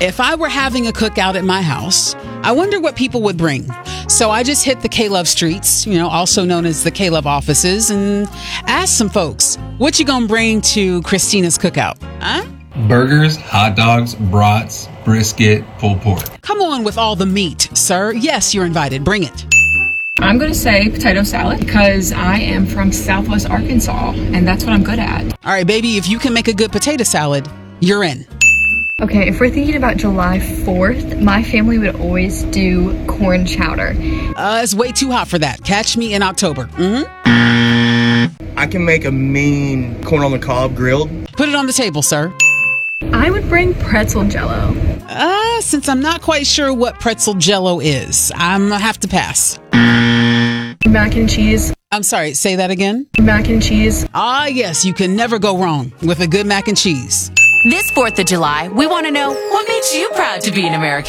If I were having a cookout at my house, I wonder what people would bring. So I just hit the K-Love streets, also known as the K-Love offices, and asked some folks, what you gonna bring to Christina's cookout? Huh? Burgers, hot dogs, brats, brisket, pulled pork. Come on with all the meat, sir. Yes, you're invited. Bring it. I'm going to say potato salad because I am from Southwest Arkansas, and that's what I'm good at. All right, baby, if you can make a good potato salad, you're in. Okay, if we're thinking about July 4th, my family would always do corn chowder. It's way too hot for that. Catch me in October. I can make a mean corn on the cob grilled. Put it on the table, sir. I would bring pretzel jello. Since I'm not quite sure what pretzel jello is, I'm gonna have to pass. Mac and cheese. I'm sorry, say that again? Mac and cheese. Yes, you can never go wrong with a good mac and cheese. This 4th of July, we want to know what makes you proud to be an American.